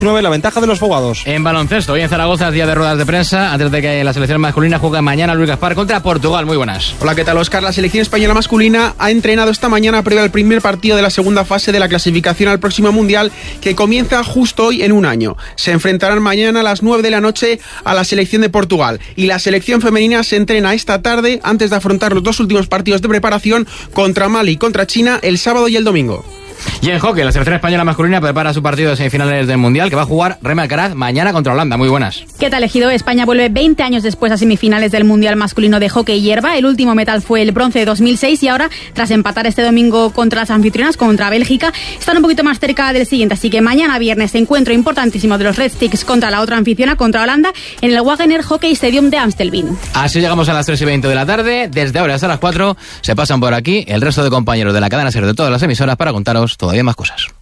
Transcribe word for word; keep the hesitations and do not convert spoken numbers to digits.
nueve, la ventaja de los foguados. En baloncesto, hoy en Zaragoza es día de ruedas de prensa antes de que la selección masculina juegue mañana Luis Gaspar contra Portugal. Muy buenas. Hola, ¿qué tal, Óscar? La selección española masculina ha entrenado esta mañana previo al primer partido de la segunda fase de la clasificación al próximo Mundial, que comienza justo hoy en un año. Se enfrentarán mañana a las nueve de la noche a la selección de Portugal, y la selección femenina se entrena esta tarde antes de afrontar los dos últimos partidos de preparación contra Mali y contra China el sábado y el domingo. Y en hockey, la selección española masculina prepara su partido de semifinales del Mundial, que va a jugar Rema Alcaraz mañana contra Holanda. Muy buenas. ¿Qué tal, Ejido? España vuelve veinte años después a semifinales del Mundial masculino de hockey hierba. El último metal fue el bronce de dos mil seis y ahora, tras empatar este domingo contra las anfitrionas, contra Bélgica, están un poquito más cerca del siguiente. Así que mañana viernes, encuentro importantísimo de los Red Sticks contra la otra anfitriona, contra Holanda, en el Wagener Hockey Stadium de Amstelveen. Así llegamos a las tres y veinte de la tarde. Desde ahora hasta las cuatro se pasan por aquí el resto de compañeros de la cadena SER de todas las emisoras para contaros todavía más cosas.